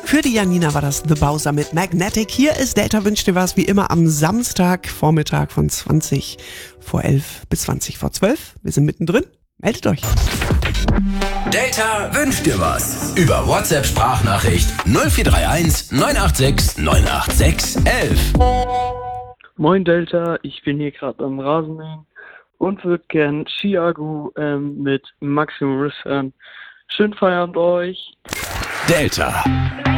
Für die Janina war das The Bowser mit Magnetic. Hier ist Delta wünscht dir was, wie immer am Samstagvormittag von 20 vor 11 bis 20 vor 12. Wir sind mittendrin. Meldet euch. Delta wünscht dir was. Über WhatsApp-Sprachnachricht 0431 986 986 11. Moin Delta, ich bin hier gerade am Rasenmähen und würde gern Chiago mit Maximum Risk hören. Schönen Feierabend euch. Delta.